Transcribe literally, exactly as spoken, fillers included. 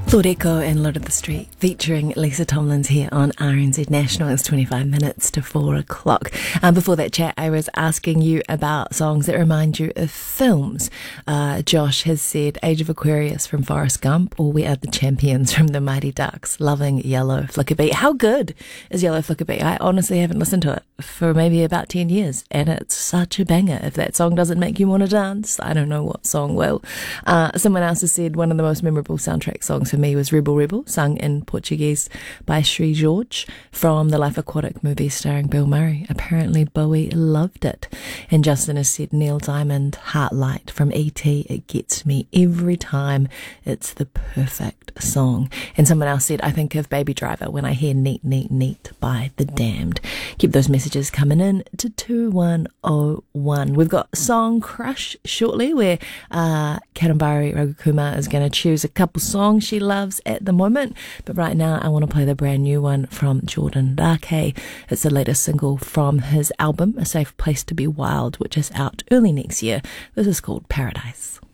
Lord Echo and Lord of the Street featuring Lisa Tomlins here on R N Z National. It's twenty-five minutes to four o'clock. Um, before that chat, I was asking you about songs that remind you of films. Uh, Josh has said Age of Aquarius from Forrest Gump, or We Are the Champions from The Mighty Ducks. Loving Yellow Flickerby. How good is Yellow Flickerby? I honestly haven't listened to it for maybe about ten years, and it's such a banger. If that song doesn't make you want to dance, I don't know what song will. Uh, someone else has said one of the most memorable soundtrack songs for me was Rebel Rebel, sung in Portuguese by Sri George from the Life Aquatic movie starring Bill Murray. Apparently Bowie loved it. And Justin has said Neil Diamond, Heartlight from E T. It gets me every time. It's the perfect song. And someone else said, I think of Baby Driver when I hear Neat, Neat, Neat by The Damned. Keep those messages coming in to two one oh one. We've got Song Crush shortly, where uh, Kadambari Ragukuma is going to choose a couple songs she loves at the moment. But right now, I want to play the brand new one from Jordan Rakei. It's the latest single from his album, A Safe Place to Be Wild, which is out early next year. This is called Paradise.